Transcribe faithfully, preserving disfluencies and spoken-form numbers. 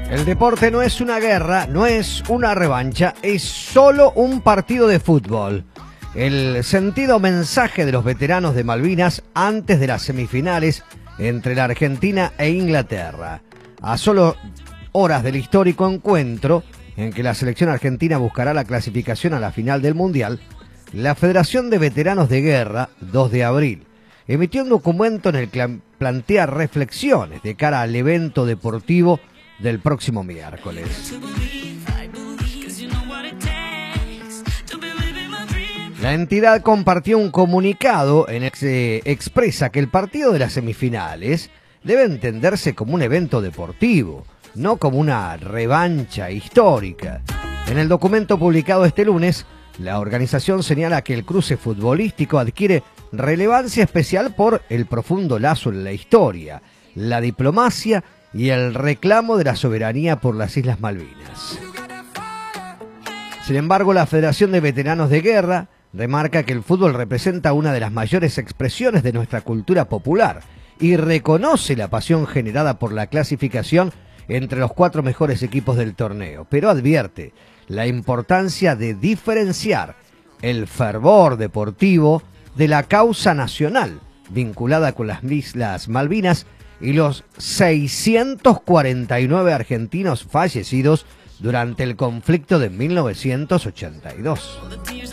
El deporte no es una guerra, no es una revancha, es solo un partido de fútbol. El sentido mensaje de los veteranos de Malvinas antes de las semifinales entre la Argentina e Inglaterra. A solo horas del histórico encuentro en que la selección argentina buscará la clasificación a la final del Mundial, la Federación de Veteranos de Guerra, dos de abril, emitió un documento en el que plantea reflexiones de cara al evento deportivo del próximo miércoles. La entidad compartió un comunicado en el que se expresa que el partido de las semifinales debe entenderse como un evento deportivo, no como una revancha histórica. En el documento publicado este lunes, la organización señala que el cruce futbolístico adquiere relevancia especial por el profundo lazo en la historia, la diplomacia y el reclamo de la soberanía por las Islas Malvinas. Sin embargo, la Federación de Veteranos de Guerra remarca que el fútbol representa una de las mayores expresiones de nuestra cultura popular y reconoce la pasión generada por la clasificación entre los cuatro mejores equipos del torneo, pero advierte la importancia de diferenciar el fervor deportivo de la causa nacional vinculada con las Islas Malvinas y los seiscientos cuarenta y nueve argentinos fallecidos durante el conflicto de mil novecientos ochenta y dos.